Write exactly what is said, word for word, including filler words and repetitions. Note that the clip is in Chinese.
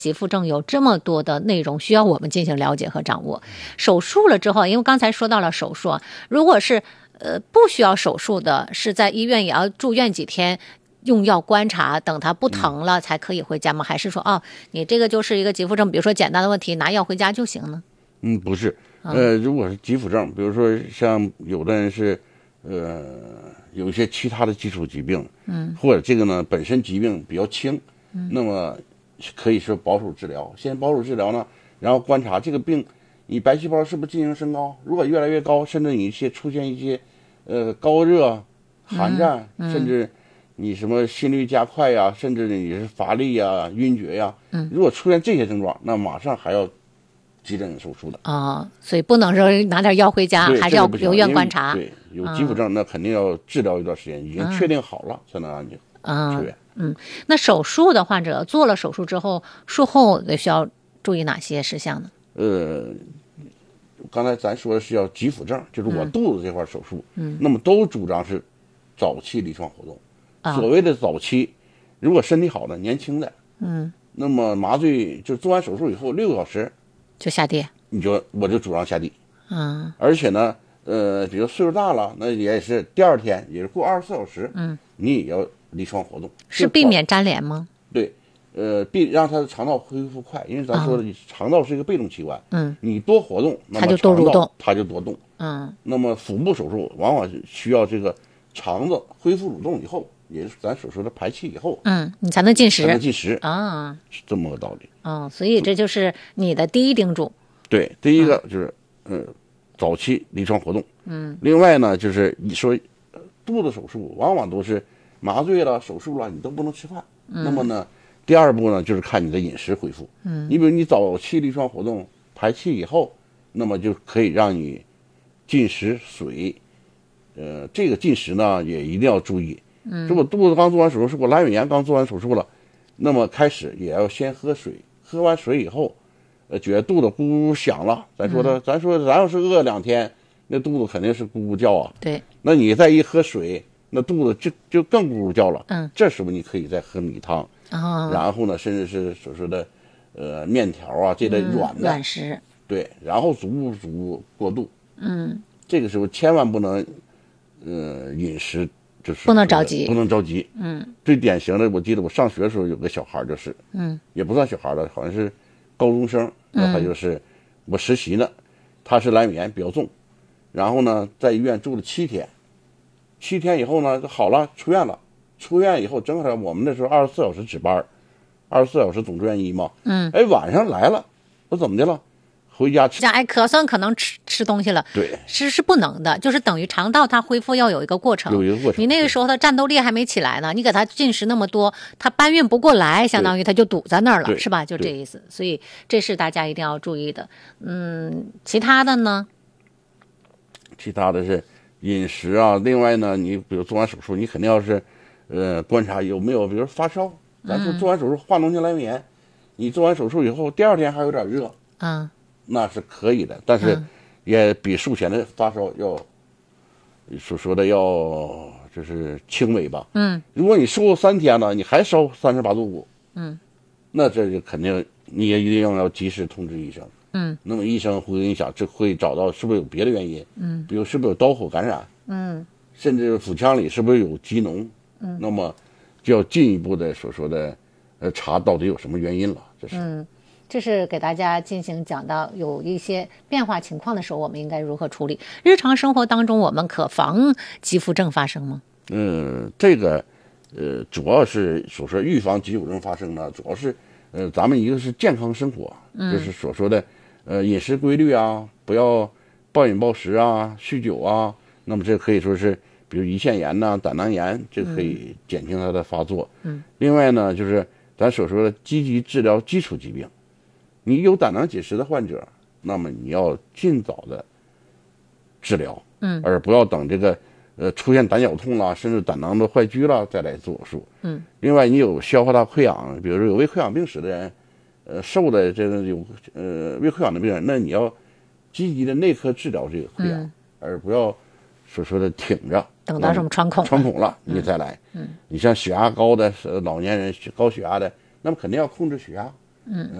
急腹症有这么多的内容需要我们进行了解和掌握。手术了之后，因为刚才说到了手术啊，如果是呃不需要手术的，是在医院也要住院几天，用药观察，等它不疼了才可以回家吗？嗯、还是说哦，你这个就是一个急腹症，比如说简单的问题，拿药回家就行呢？ 嗯，不是，呃，如果是急腹症，比如说像有的人是呃有一些其他的基础疾病，嗯，或者这个呢本身疾病比较轻，嗯，那么可以说保守治疗。先保守治疗呢，然后观察这个病，你白细胞是不是进行升高？如果越来越高，甚至你一些出现一些呃高热、寒战，嗯嗯、甚至你什么心率加快呀，甚至你是乏力呀、晕厥呀，嗯，如果出现这些症状，那马上还要急诊手术的啊、哦，所以不能说拿点药回家，还是要留院观察。 对，有急腹症、嗯、那肯定要治疗一段时间，已经确定好了、嗯、才能让你出院。 嗯，那手术的患者做了手术之后，术后得需要注意哪些事项呢？ 呃，刚才咱说的是要急腹症，就是我肚子这块手术，嗯，那么都主张是早期临床活动。嗯、所谓的早期，如果身体好的、年轻的，嗯，那么麻醉就做完手术以后六个小时就下地， 你就我就主张下地。 嗯， 而且呢，呃，比如岁数大了，那也是第二天，也是过二十四小时，嗯，你也要临床活动， 是避免粘连吗？ 对，呃，避让他的肠道恢复快，因为咱说的、嗯、肠道是一个被动器官，嗯，你多活动，那么它就多蠕动， 它就多动， 嗯， 那么腹部手术往往需要这个肠子恢复蠕动以后，也是咱所说的排气以后， 嗯，你才能进食， 才能进食啊， 是这么个道理。 哦，所以这就是你的第一叮嘱。 对，第一个就是，嗯，呃、早期临床活动，嗯，另外呢，就是你说肚子手术往往都是麻醉了、手术了，你都不能吃饭。嗯、那么呢，第二步呢，就是看你的饮食恢复。嗯，你比如你早期临床活动排气以后，那么就可以让你进食水。呃，这个进食呢也一定要注意。嗯，如果肚子刚做完手术，是我阑尾炎刚做完手术了，那么开始也要先喝水，喝完水以后，呃，觉得肚子咕咕响了，咱说的，嗯、咱说咱要是饿两天，那肚子肯定是咕咕叫啊。 对， 那你再一喝水。那肚子就就更咕咕叫了， 嗯， 这时候你可以再喝米汤， 哦， 然后呢，甚至是所说的，呃，面条啊这类软的、 嗯、软食， 对，然后逐步逐步过渡， 嗯， 这个时候千万不能，呃，饮食就是不能着急， 不能着急， 嗯， 最典型的，我记得我上学的时候有个小孩就是，嗯，也不算小孩了，好像是高中生，那他就是、嗯、我实习呢，他是阑尾炎比较重，然后呢，在医院住了七天。七天以后呢，好了，出院了。出院以后，正好我们那时候二十四小时值班，二十四小时总住院医嘛。嗯。哎，晚上来了，我怎么的了？回家吃。 家哎，可算可能吃吃东西了。 对。 是是不能的，就是等于肠道它恢复要有一个过程。 有一个过程。 你那个时候它战斗力还没起来呢，你给它进食那么多，它搬运不过来，相当于它就堵在那儿了，是吧？就这意思。所以这是大家一定要注意的。嗯，其他的呢？ 其他的是。饮食啊，另外呢，你比如做完手术，你肯定要是，呃，观察有没有，比如发烧。咱说做完手术化脓性阑尾炎，嗯、你做完手术以后，第二天还有点热， 嗯， 那是可以的，但是也比术前的发烧要，所说的要就是轻微吧。嗯，如果你术后三天了，你还烧三十八度五，嗯，那这就肯定你也一定要及时通知医生。嗯，那么医生会跟你讲，这会找到是不是有别的原因？嗯，比如是不是有刀口感染？嗯，甚至腹腔里是不是有积脓？嗯，那么就要进一步的所说的，呃，查到底有什么原因了。这是， 嗯，这是给大家进行讲到有一些变化情况的时候，我们应该如何处理？日常生活当中，我们可防急腹症发生吗？ 嗯，这个，呃，主要是所说预防急腹症发生呢，主要是，呃，咱们一个是健康生活，嗯、就是所说的。呃，饮食规律啊，不要暴饮暴食啊，酗酒啊，那么这可以说是，比如胰腺炎呐、啊、胆囊炎，这可以减轻它的发作。嗯。另外呢，就是咱所说的积极治疗基础疾病，你有胆囊结石的患者，那么你要尽早的治疗，嗯，而不要等这个呃出现胆绞痛啦，甚至胆囊的坏疽啦再来做手术。嗯。另外，你有消化道溃疡，比如说有胃溃疡病史的人。呃，瘦的这个有呃胃溃疡的病人，那你要积极的内科治疗这个溃疡，嗯、而不要所说的挺着， 等到什么穿孔穿孔了你再来。嗯，你像血压高的老年人高血压的，那么肯定要控制血压。 嗯，